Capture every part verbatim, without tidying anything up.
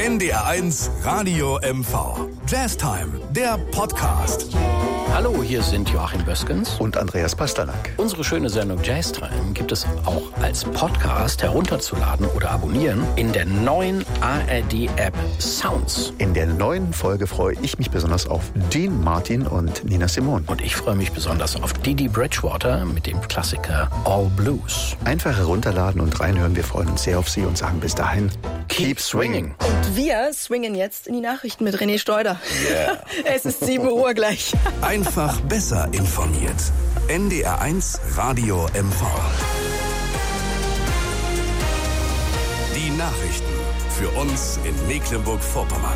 N D R eins Radio M V. Jazztime, der Podcast. Hallo, hier sind Joachim Böskens und Andreas Pasternak. Unsere schöne Sendung Jazztime gibt es auch als Podcast herunterzuladen oder abonnieren in der neuen A R D-App Sounds. In der neuen Folge freue ich mich besonders auf Dean Martin und Nina Simone. Und ich freue mich besonders auf Dee Dee Bridgewater mit dem Klassiker All Blues. Einfach herunterladen und reinhören. Wir freuen uns sehr auf Sie und sagen bis dahin, keep swinging. Und wir swingen jetzt in die Nachrichten mit René Steuder. Yeah. Es ist sieben Uhr gleich. Einfach besser informiert. N D R eins Radio M V. Die Nachrichten für uns in Mecklenburg-Vorpommern.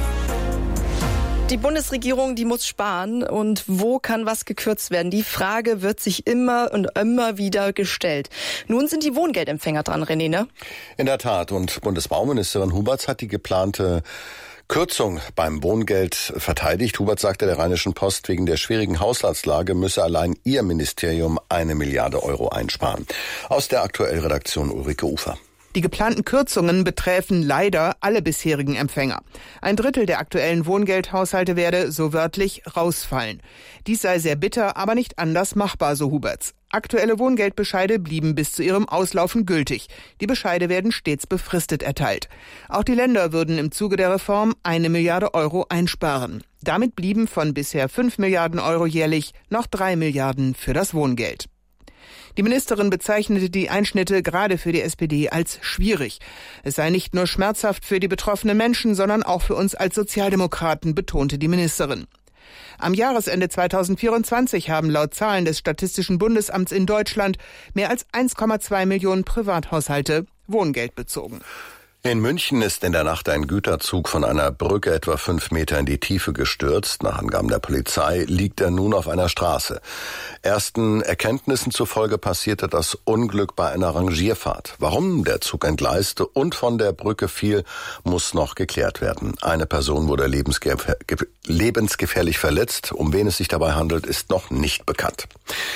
Die Bundesregierung, die muss sparen. Und wo kann was gekürzt werden? Die Frage wird sich immer und immer wieder gestellt. Nun sind die Wohngeldempfänger dran, René, ne? In der Tat. Und Bundesbauministerin Huberts hat die geplante Kürzung beim Wohngeld verteidigt. Huberts sagte der Rheinischen Post, wegen der schwierigen Haushaltslage müsse allein ihr Ministerium eine Milliarde Euro einsparen. Aus der Aktuellredaktion Ulrike Ufer. Die geplanten Kürzungen betreffen leider alle bisherigen Empfänger. Ein Drittel der aktuellen Wohngeldhaushalte werde, so wörtlich, rausfallen. Dies sei sehr bitter, aber nicht anders machbar, so Huberts. Aktuelle Wohngeldbescheide blieben bis zu ihrem Auslaufen gültig. Die Bescheide werden stets befristet erteilt. Auch die Länder würden im Zuge der Reform eine Milliarde Euro einsparen. Damit blieben von bisher fünf Milliarden Euro jährlich noch drei Milliarden für das Wohngeld. Die Ministerin bezeichnete die Einschnitte gerade für die S P D als schwierig. Es sei nicht nur schmerzhaft für die betroffenen Menschen, sondern auch für uns als Sozialdemokraten, betonte die Ministerin. Am Jahresende zweitausendvierundzwanzig haben laut Zahlen des Statistischen Bundesamts in Deutschland mehr als eins Komma zwei Millionen Privathaushalte Wohngeld bezogen. In München ist in der Nacht ein Güterzug von einer Brücke etwa fünf Meter in die Tiefe gestürzt. Nach Angaben der Polizei liegt er nun auf einer Straße. Ersten Erkenntnissen zufolge passierte das Unglück bei einer Rangierfahrt. Warum der Zug entgleiste und von der Brücke fiel, muss noch geklärt werden. Eine Person wurde lebensgef- lebensgefährlich verletzt. Um wen es sich dabei handelt, ist noch nicht bekannt.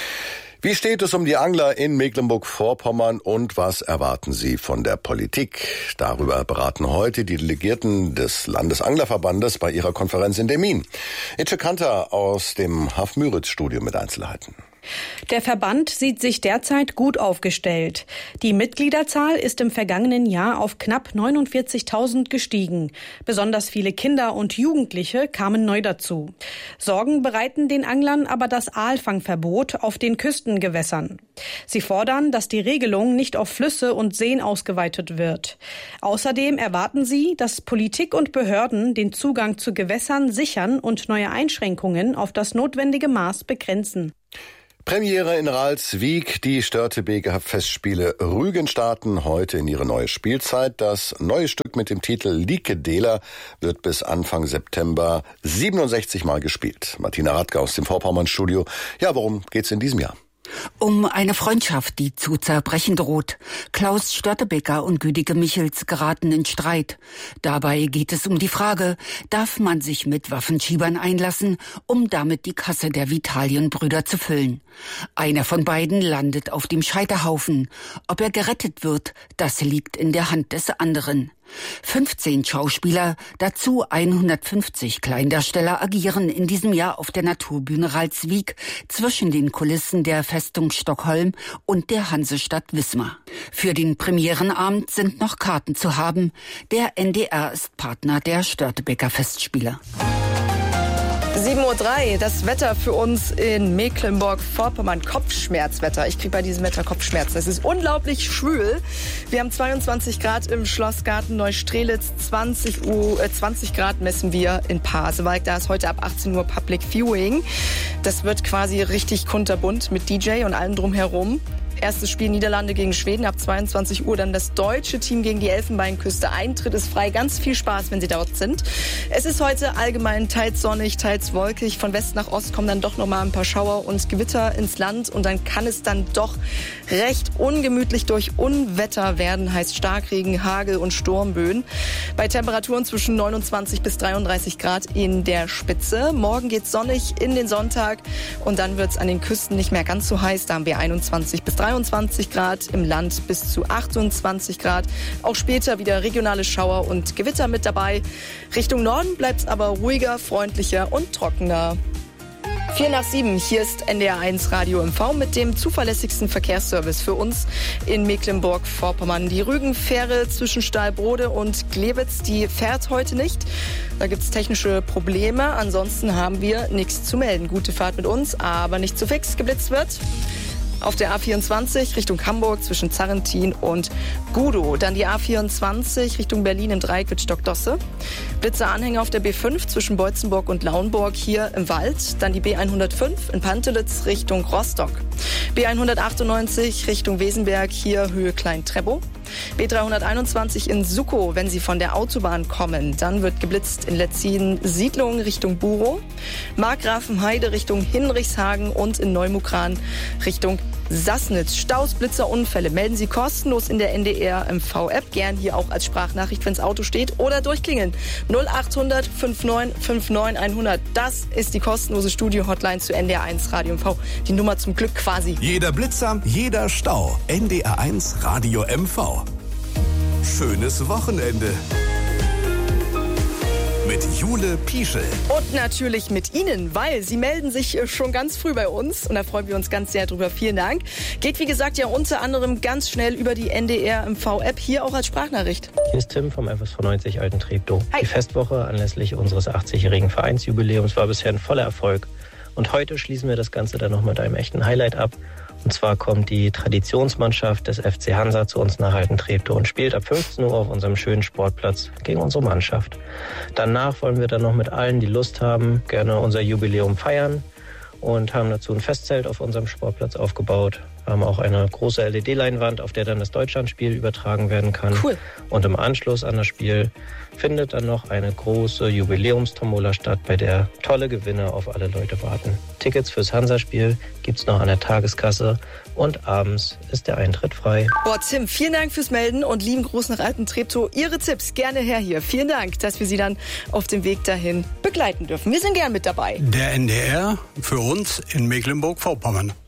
Wie steht es um die Angler in Mecklenburg-Vorpommern und was erwarten Sie von der Politik? Darüber beraten heute die Delegierten des Landesanglerverbandes bei ihrer Konferenz in Demmin. Itche Kanter aus dem Haf-Müritz-Studio mit Einzelheiten. Der Verband sieht sich derzeit gut aufgestellt. Die Mitgliederzahl ist im vergangenen Jahr auf knapp neunundvierzigtausend gestiegen. Besonders viele Kinder und Jugendliche kamen neu dazu. Sorgen bereiten den Anglern aber das Aalfangverbot auf den Küstengewässern. Sie fordern, dass die Regelung nicht auf Flüsse und Seen ausgeweitet wird. Außerdem erwarten sie, dass Politik und Behörden den Zugang zu Gewässern sichern und neue Einschränkungen auf das notwendige Maß begrenzen. Premiere in Ralswiek. Die Störtebeker Festspiele Rügen starten heute in ihre neue Spielzeit. Das neue Stück mit dem Titel Likedela wird bis Anfang September siebenundsechzig Mal gespielt. Martina Radke aus dem Vorpommern-Studio. Ja, worum geht's in diesem Jahr? Um eine Freundschaft, die zu zerbrechen droht. Klaus Störtebeker und Güdike Michels geraten in Streit. Dabei geht es um die Frage, darf man sich mit Waffenschiebern einlassen, um damit die Kasse der Vitalienbrüder zu füllen? Einer von beiden landet auf dem Scheiterhaufen. Ob er gerettet wird, das liegt in der Hand des anderen. fünfzehn Schauspieler, dazu hundertfünfzig Kleindarsteller agieren in diesem Jahr auf der Naturbühne Ralswiek zwischen den Kulissen der Festung Stockholm und der Hansestadt Wismar. Für den Premierenabend sind noch Karten zu haben. Der N D R ist Partner der Störtebeker Festspiele. sieben Uhr drei, das Wetter für uns in Mecklenburg-Vorpommern. Kopfschmerzwetter. Ich kriege bei diesem Wetter Kopfschmerzen. Es ist unglaublich schwül. Wir haben zweiundzwanzig Grad im Schlossgarten Neustrelitz. zwanzig Uhr, äh, zwanzig Grad messen wir in Pasewalk. Da ist heute ab achtzehn Uhr Public Viewing. Das wird quasi richtig kunterbunt mit D J und allem drumherum. Erstes Spiel Niederlande gegen Schweden ab zweiundzwanzig Uhr. Dann das deutsche Team gegen die Elfenbeinküste. Eintritt ist frei. Ganz viel Spaß, wenn Sie dort sind. Es ist heute allgemein teils sonnig, teils wolkig. Von West nach Ost kommen dann doch noch mal ein paar Schauer und Gewitter ins Land. Und dann kann es dann doch recht ungemütlich durch Unwetter werden. Heißt Starkregen, Hagel und Sturmböen. Bei Temperaturen zwischen neunundzwanzig bis dreiunddreißig Grad in der Spitze. Morgen geht's sonnig in den Sonntag. Und dann wird's an den Küsten nicht mehr ganz so heiß. Da haben wir einundzwanzig bis dreiunddreißig zweiundzwanzig Grad, im Land bis zu achtundzwanzig Grad. Auch später wieder regionale Schauer und Gewitter mit dabei. Richtung Norden bleibt es aber ruhiger, freundlicher und trockener. Vier nach sieben, hier ist N D R eins Radio M V mit dem zuverlässigsten Verkehrsservice für uns in Mecklenburg-Vorpommern. Die Rügenfähre zwischen Stahlbrode und Glewitz, die fährt heute nicht. Da gibt es technische Probleme. Ansonsten haben wir nichts zu melden. Gute Fahrt mit uns, aber nicht zu fix geblitzt wird. Auf der A vierundzwanzig Richtung Hamburg zwischen Zarrentin und Gudow. Dann die A vierundzwanzig Richtung Berlin im Dreieck mit Stockdosse. Blitzeranhänger auf der B fünf zwischen Beutzenburg und Lauenburg hier im Wald. Dann die B hundertfünf in Pantelitz Richtung Rostock. B hundertachtundneunzig Richtung Wesenberg, hier Höhe Klein-Treppow. B dreihunderteinundzwanzig in Suckow, wenn Sie von der Autobahn kommen. Dann wird geblitzt in Letzin Siedlung Richtung Burow. Markgrafenheide Richtung Hinrichshagen und in Neumukran Richtung Sassnitz. Staus, Blitzer, Unfälle melden Sie kostenlos in der N D R M V-App. Gern hier auch als Sprachnachricht, wenn das Auto steht. Oder durchklingeln. null achthundert neunundfünfzig neunundfünfzig hundert. Das ist die kostenlose Studio-Hotline zu N D R eins Radio M V. Die Nummer zum Glück quasi. Jeder Blitzer, jeder Stau. N D R eins Radio M V. Schönes Wochenende. Mit Jule Pieschel. Und natürlich mit Ihnen, weil Sie melden sich schon ganz früh bei uns und da freuen wir uns ganz sehr drüber. Vielen Dank. Geht wie gesagt ja unter anderem ganz schnell über die N D R M V-App, hier auch als Sprachnachricht. Hier ist Tim vom F S V neunzig Alten Treptow. Hi. Die Festwoche anlässlich unseres achtzigjährigen Vereinsjubiläums war bisher ein voller Erfolg. Und heute schließen wir das Ganze dann noch mit einem echten Highlight ab. Und zwar kommt die Traditionsmannschaft des F C Hansa zu uns nach Alten-Treptow und spielt ab fünfzehn Uhr auf unserem schönen Sportplatz gegen unsere Mannschaft. Danach wollen wir dann noch mit allen, die Lust haben, gerne unser Jubiläum feiern und haben dazu ein Festzelt auf unserem Sportplatz aufgebaut. Wir haben auch eine große L E D-Leinwand, auf der dann das Deutschlandspiel übertragen werden kann. Cool. Und im Anschluss an das Spiel findet dann noch eine große Jubiläumstombola statt, bei der tolle Gewinne auf alle Leute warten. Tickets fürs Hansa-Spiel gibt's noch an der Tageskasse und abends ist der Eintritt frei. Boah, Tim, vielen Dank fürs Melden und lieben Gruß nach Alten-Treptow. Ihre Tipps gerne her hier. Vielen Dank, dass wir Sie dann auf dem Weg dahin begleiten dürfen. Wir sind gern mit dabei. Der N D R für uns in Mecklenburg-Vorpommern.